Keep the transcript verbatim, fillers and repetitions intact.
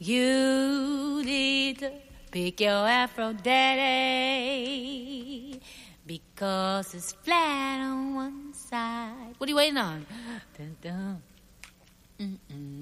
You need to pick your afro daddy because it's flat on one side. What are you waiting on? Dun, dun. Mm-mm.